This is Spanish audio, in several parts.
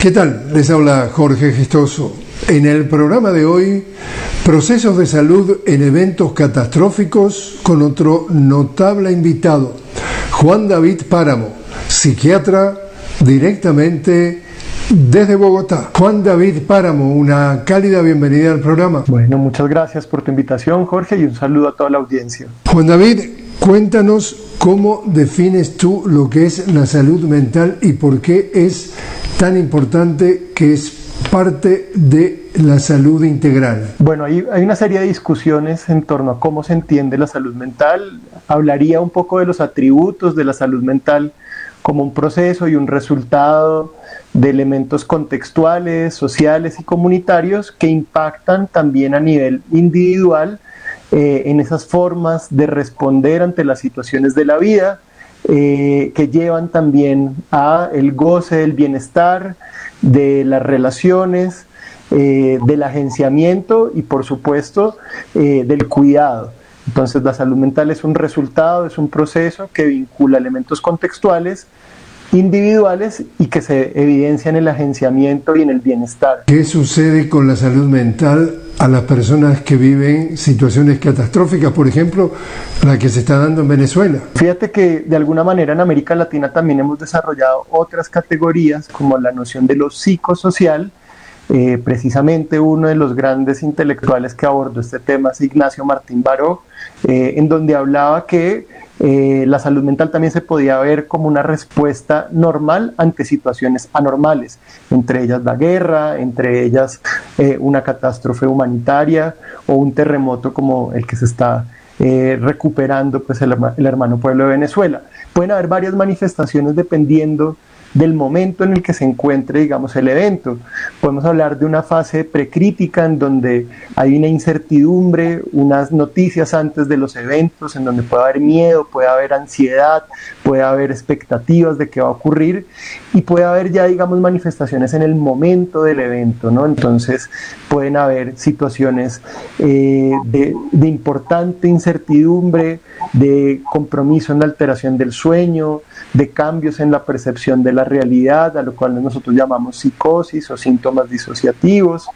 ¿Qué tal? Les habla Jorge Gestoso. En el programa de hoy, procesos de salud en eventos catastróficos con otro notable invitado, Juan David Páramo, psiquiatra directamente desde Bogotá. Juan David Páramo, una cálida bienvenida al programa. Bueno, muchas gracias por tu invitación, Jorge, y un saludo a toda la audiencia. Juan David, cuéntanos cómo defines tú lo que es la salud mental y por qué es tan importante que es parte de la salud integral. Bueno, hay una serie de discusiones en torno a cómo se entiende la salud mental. Hablaría un poco de los atributos de la salud mental como un proceso y un resultado de elementos contextuales, sociales y comunitarios que impactan también a nivel individual en esas formas de responder ante las situaciones de la vida, que llevan también a el goce del bienestar, de las relaciones, del agenciamiento y por supuesto del cuidado. Entonces la salud mental es un resultado, es un proceso que vincula elementos contextuales, individuales y que se evidencian en el agenciamiento y en el bienestar. ¿Qué sucede con la salud mental a las personas que viven situaciones catastróficas, por ejemplo, la que se está dando en Venezuela? Fíjate que de alguna manera en América Latina también hemos desarrollado otras categorías como la noción de lo psicosocial. Precisamente uno de los grandes intelectuales que abordó este tema es Ignacio Martín Baró, en donde hablaba que la salud mental también se podía ver como una respuesta normal ante situaciones anormales, entre ellas la guerra, entre ellas una catástrofe humanitaria o un terremoto como el que se está recuperando pues el hermano pueblo de Venezuela. Pueden haber varias manifestaciones dependiendo del momento en el que se encuentre, digamos, el evento. Podemos hablar de una fase precrítica en donde hay una incertidumbre, unas noticias antes de los eventos, en donde puede haber miedo, puede haber ansiedad, puede haber expectativas de qué va a ocurrir y puede haber ya, digamos, manifestaciones en el momento del evento, ¿no? Entonces pueden haber situaciones de importante incertidumbre, de compromiso en la alteración del sueño, de cambios en la percepción de la realidad, a lo cual nosotros llamamos psicosis o síntomas disociativos.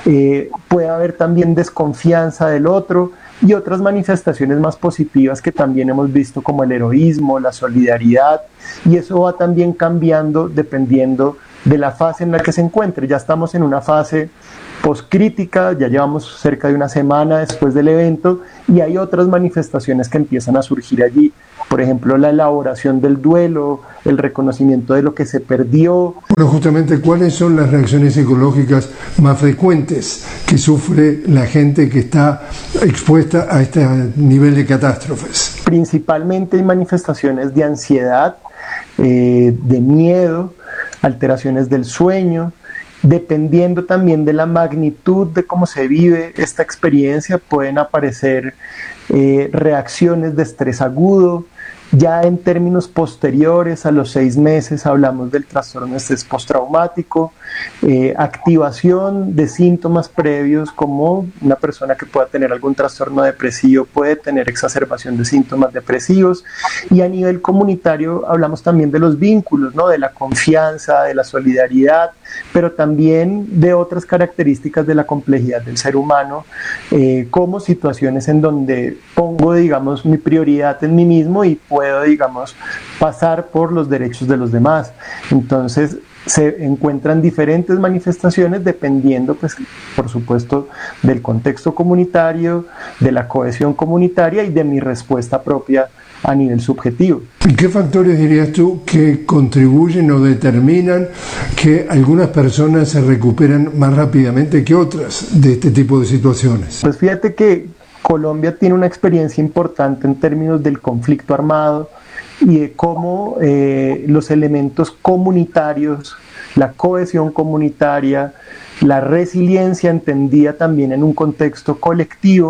Puede haber también desconfianza del otro y otras manifestaciones más positivas que también hemos visto como el heroísmo, la solidaridad, y eso va también cambiando dependiendo de la fase en la que se encuentre. Ya estamos en una fase poscrítica, ya llevamos cerca de una semana después del evento y hay otras manifestaciones que empiezan a surgir allí. Por ejemplo, la elaboración del duelo, el reconocimiento de lo que se perdió. Bueno, justamente, ¿cuáles son las reacciones psicológicas más frecuentes que sufre la gente que está expuesta a este nivel de catástrofes? Principalmente hay manifestaciones de ansiedad, de miedo, alteraciones del sueño. Dependiendo también de la magnitud de cómo se vive esta experiencia, pueden aparecer reacciones de estrés agudo. Ya en términos posteriores a los 6 meses hablamos del trastorno de estrés postraumático, activación de síntomas previos como una persona que pueda tener algún trastorno depresivo puede tener exacerbación de síntomas depresivos, y a nivel comunitario hablamos también de los vínculos, ¿no? De la confianza, de la solidaridad, pero también de otras características de la complejidad del ser humano, como situaciones en donde pongo, digamos, mi prioridad en mí mismo y puedo, digamos, pasar por los derechos de los demás. Entonces se encuentran diferentes manifestaciones dependiendo, pues, por supuesto, del contexto comunitario, de la cohesión comunitaria y de mi respuesta propia a nivel subjetivo. ¿Qué factores dirías tú que contribuyen o determinan que algunas personas se recuperan más rápidamente que otras de este tipo de situaciones? Pues fíjate que Colombia tiene una experiencia importante en términos del conflicto armado y de cómo los elementos comunitarios, la cohesión comunitaria, la resiliencia entendida también en un contexto colectivo,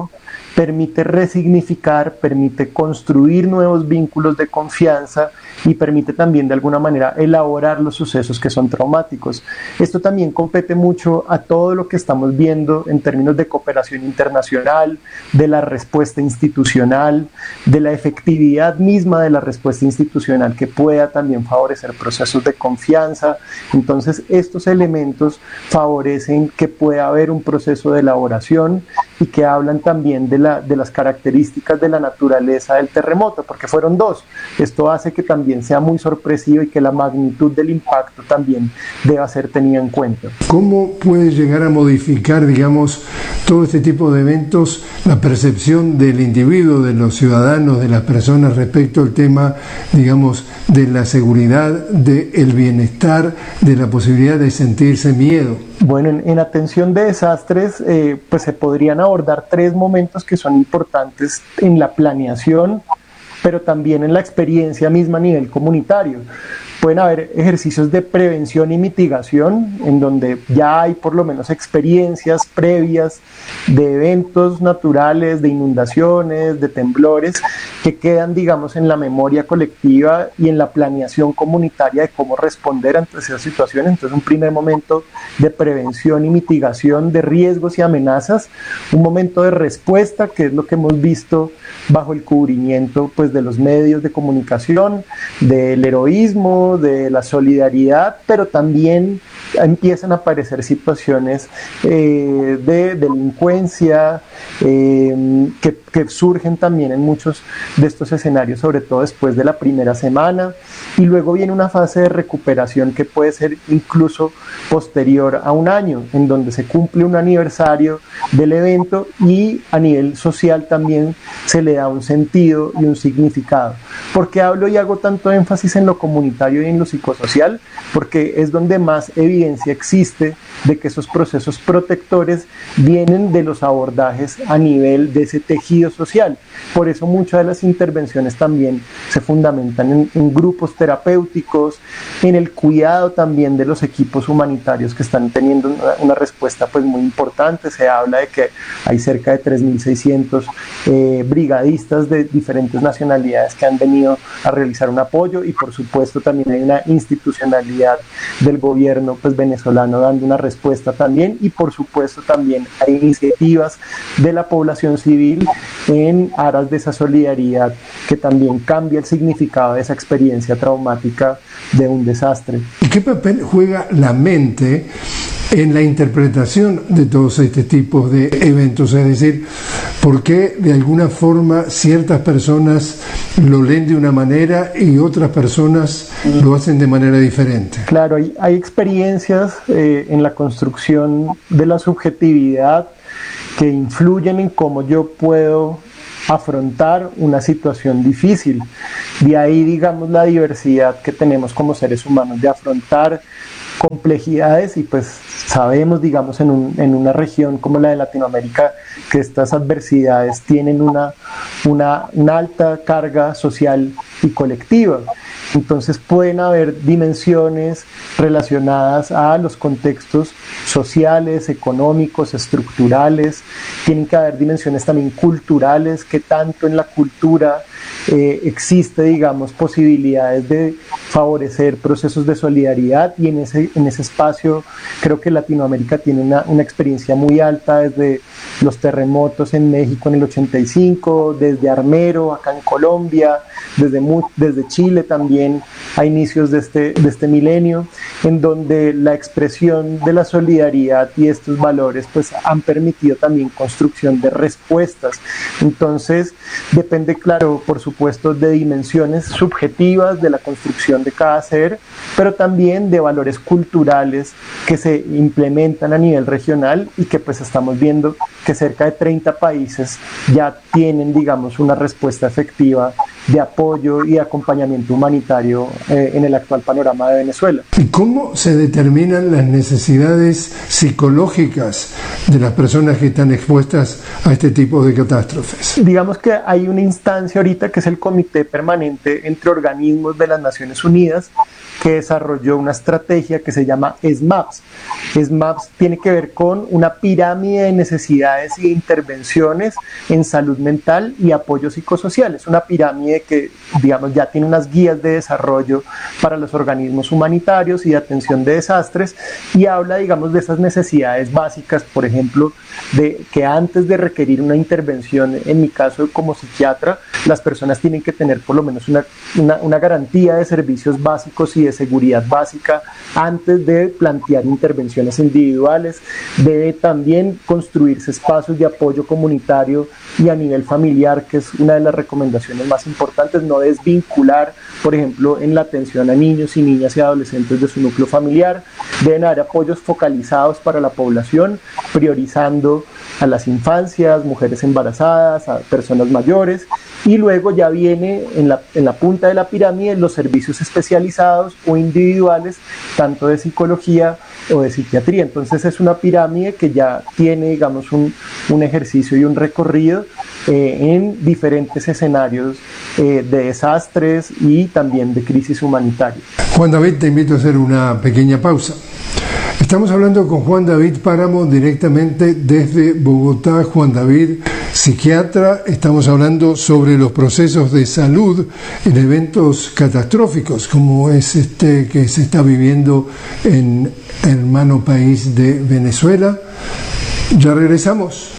permite resignificar, permite construir nuevos vínculos de confianza y permite también de alguna manera elaborar los sucesos que son traumáticos. Esto también compete mucho a todo lo que estamos viendo en términos de cooperación internacional, de la respuesta institucional, de la efectividad misma de la respuesta institucional que pueda también favorecer procesos de confianza. Entonces estos elementos favorecen que pueda haber un proceso de elaboración y que hablan también de las características de la naturaleza del terremoto, porque fueron dos. Esto hace que también sea muy sorpresivo y que la magnitud del impacto también deba ser tenida en cuenta. ¿Cómo puede llegar a modificar, digamos, todo este tipo de eventos, la percepción del individuo, de los ciudadanos, de las personas respecto al tema, digamos, de la seguridad, del bienestar, de la posibilidad de sentirse miedo? Bueno, en atención de desastres, pues se podrían abordar 3 momentos que son importantes en la planeación, pero también en la experiencia misma a nivel comunitario. Pueden haber ejercicios de prevención y mitigación, en donde ya hay por lo menos experiencias previas de eventos naturales, de inundaciones, de temblores, que quedan, digamos, en la memoria colectiva y en la planeación comunitaria de cómo responder ante esas situaciones. Entonces, un primer momento de prevención y mitigación de riesgos y amenazas, un momento de respuesta, que es lo que hemos visto bajo el cubrimiento, pues, de los medios de comunicación, del heroísmo, de la solidaridad, pero también empiezan a aparecer situaciones de delincuencia que surgen también en muchos de estos escenarios, sobre todo después de la primera semana, y luego viene una fase de recuperación que puede ser incluso posterior a un año, en donde se cumple un aniversario del evento y a nivel social también se le da un sentido y un significado. ¿Por qué hablo y hago tanto énfasis en lo comunitario y en lo psicosocial? Porque es donde más evidencia existe de que esos procesos protectores vienen de los abordajes a nivel de ese tejido social. Por eso muchas de las intervenciones también se fundamentan en grupos terapéuticos, en el cuidado también de los equipos humanitarios que están teniendo una respuesta pues muy importante. Se habla de que hay cerca de 3.600 brigadistas de diferentes nacionalidades que han venido a realizar un apoyo, y por supuesto también hay una institucionalidad del gobierno pues venezolano dando una respuesta también, y por supuesto también hay iniciativas de la población civil en aras de esa solidaridad que también cambia el significado de esa experiencia traumática de un desastre. ¿Y qué papel juega la mente en la interpretación de todos este tipos de eventos? Es decir, ¿por qué de alguna forma ciertas personas lo leen de una manera y otras personas lo hacen de manera diferente? Claro, hay experiencias en la construcción de la subjetividad que influyen en cómo yo puedo afrontar una situación difícil. De ahí, digamos, la diversidad que tenemos como seres humanos de afrontar complejidades, y pues sabemos, digamos, en una región como la de Latinoamérica, que estas adversidades tienen una alta carga social y colectiva. Entonces pueden haber dimensiones relacionadas a los contextos sociales, económicos, estructurales. Tienen que haber dimensiones también culturales, que tanto en la cultura existe, digamos, posibilidades de favorecer procesos de solidaridad, y en ese espacio creo que Latinoamérica tiene una experiencia muy alta, desde los terremotos en México en el 85, desde Armero acá en Colombia, desde Chile también a inicios de este milenio, en donde la expresión de la solidaridad y estos valores pues han permitido también construcción de respuestas. Entonces depende, claro, por supuesto, de dimensiones subjetivas de la construcción de cada ser, pero también de valores culturales que se implementan a nivel regional, y que pues estamos viendo que cerca de 30 países ya tienen, digamos, una respuesta efectiva de apoyo y acompañamiento humanitario en el actual panorama de Venezuela. ¿Y cómo se determinan las necesidades psicológicas de las personas que están expuestas a este tipo de catástrofes? Digamos que hay una instancia ahorita que es el Comité Permanente entre Organismos de las Naciones Unidas, que desarrolló una estrategia que se llama SMAPS, MAPS. SMAPS tiene que ver con una pirámide de necesidades y intervenciones en salud mental y apoyo psicosocial. Es una pirámide que, digamos, ya tiene unas guías de desarrollo para los organismos humanitarios y de atención de desastres, y habla, digamos, de esas necesidades básicas, por ejemplo, de que antes de requerir una intervención, en mi caso como psiquiatra, las personas tienen que tener por lo menos una garantía de servicios básicos y de seguridad básica antes de plantear intervenciones individuales. Debe también construirse espacios de apoyo comunitario y a nivel familiar, que es una de las recomendaciones más importantes. No desvincular, por ejemplo, en la atención a niños y niñas y adolescentes de su núcleo familiar. Deben haber apoyos focalizados para la población, priorizando a las infancias, mujeres embarazadas, a personas mayores, y luego ya viene en la punta de la pirámide los servicios especializados o individuales, tanto de psicología o de psiquiatría. Entonces es una pirámide que ya tiene, digamos, un ejercicio y un recorrido en diferentes escenarios de desastres y también de crisis humanitaria. Juan David, te invito a hacer una pequeña pausa. Estamos hablando con Juan David Páramo directamente desde Bogotá. Juan David, psiquiatra, estamos hablando sobre los procesos de salud en eventos catastróficos, como es este que se está viviendo en el hermano país de Venezuela. Ya regresamos.